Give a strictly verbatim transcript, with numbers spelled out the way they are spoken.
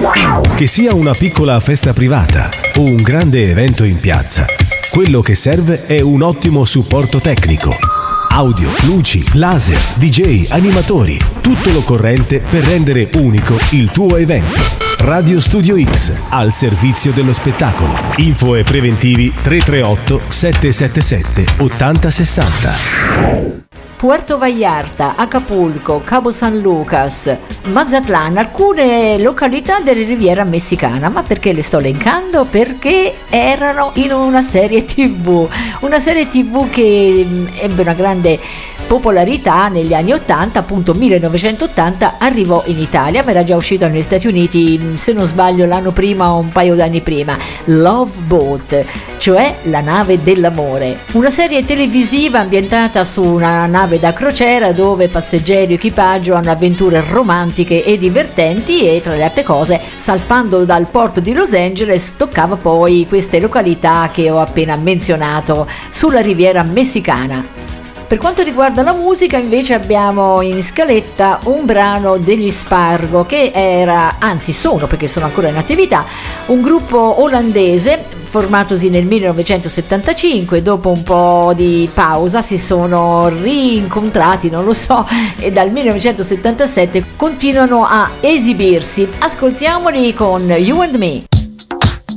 Che sia una piccola festa privata o un grande evento in piazza, quello che serve è un ottimo supporto tecnico. Audio, luci, laser, D J, animatori, tutto l'occorrente per rendere unico il tuo evento. Radio Studio X, al servizio dello spettacolo. Info e preventivi tre tre otto sette sette sette otto zero sei zero. Puerto Vallarta, Acapulco, Cabo San Lucas, Mazatlán, alcune località della Riviera Messicana. Ma perché le sto elencando? Perché erano in una serie tivù, una serie tivù che ebbe una grande popolarità negli anni ottanta, appunto millenovecentottanta arrivò in Italia, ma era già uscito negli Stati Uniti, se non sbaglio l'anno prima o un paio d'anni prima. Love Boat, cioè la nave dell'amore, una serie televisiva ambientata su una nave da crociera dove passeggeri e equipaggio hanno avventure romantiche e divertenti e, tra le altre cose, salpando dal porto di Los Angeles toccava poi queste località che ho appena menzionato sulla Riviera Messicana. Per quanto riguarda la musica, invece, abbiamo in scaletta un brano degli Spargo, che era, anzi sono, perché sono ancora in attività, un gruppo olandese formatosi nel millenovecentosettantacinque. Dopo un po' di pausa si sono rincontrati, non lo so, e dal millenovecentosettantasette continuano a esibirsi. Ascoltiamoli con You and Me.